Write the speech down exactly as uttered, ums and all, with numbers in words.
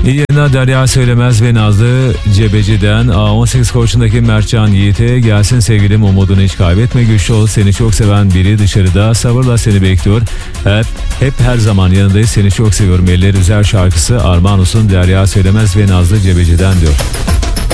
İyi yayınlar Derya Söylemez ve Nazlı Cebeci'den. A on sekiz koçundaki Mertcan Yiğit'e gelsin sevgilim, umudunu hiç kaybetme, güçlü ol, seni çok seven biri dışarıda sabırla seni bekliyor. Hep, hep her zaman yanındayız, seni çok seviyorum, eller üzer şarkısı armağan olsun Derya Söylemez ve Nazlı Cebeci'den diyor.